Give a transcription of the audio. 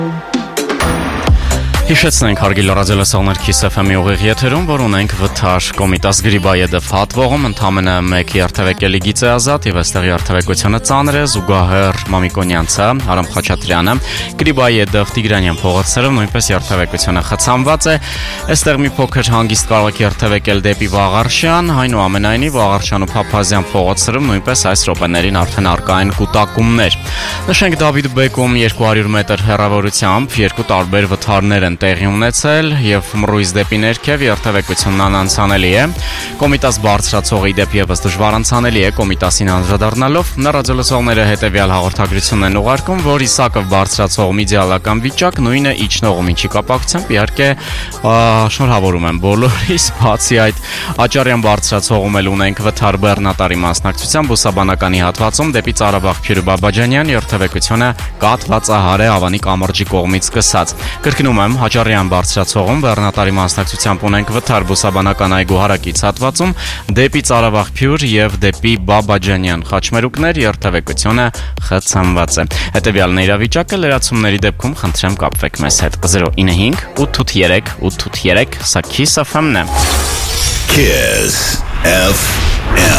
Հիշեցնենք հարգելի ռադիոլսողներ Kiss FM-ի ուղիղ եթերում, որ ունենք վթար Կոմիտաս Գրիբայեդով հատվողում, ընդամենը մեկ երթևեկելի գիծ է ազատ եւ այստեղ երթևեկությունը ծանր է, զուգահեռ Մամիկոնյանցը, Արամ Խաչատրյանը, Գրիբայեդով Տիգրանյան փողոցներում նույնպես երթևեկությունը խցանված է։ Այստեղ մի փոքր հանգիստ կարող եք երթևեկել դեպի Վաղարշյան, այնուամենայնիվ Վաղարշյան ու Փափազյան փողոցներում նույնպես այս րոպեներին արդեն արկա են կուտակումներ։ Նշենք Դավիթ Բեկում 200 մետր հեռավորությամբ երկու տարբեր վթարներ են տեղի ունեցել եւ Մռույց դեպի ներքև երթևեկությունն անանցանելի է։ Կոմիտաս բարձրացողի դեպ եւս դժվար անցանելի է Կոմիտասին անդրադառնալով։ Նա ռադիոլսողները հետեւյալ հաղորդագրությունն են ուղարկում, որ Իսակով բարձրացողում իդեալական վիճակ նույնը իջնողում, ինչի կապակցությամբ իհարկե շնորհավորում եմ բոլորիս, բացի այդ Աճարյան բարձրացողում էլ ունենք վթար Բեռնատարի մասնակցությամբ Բուսաբանականի հատվածում դեպի Ծարաբաղ-Փյուրի Բաբաջանյան երթևեկությունը կաթվածահար է Ավանի կամրջի կողմից սկսած։ Կրկնում եմ Հաճարյան բարձրացողում Բեռնատարի մասնակցությամբ ունենք վթար Բուսաբանական այգու հարակից հատվածում դեպի Ծարաբաղ-Փյուր եւ դեպի Բաբաջանյան խաչմերուկներ երթևեկությունը խցանված է։ Հետեւյալն է իրավիճակը, լրացումների դեպքում խնդրեմ կապվեք մեզ հետ 095 883 883 սա Kiss FM-ն է։ Kiss FM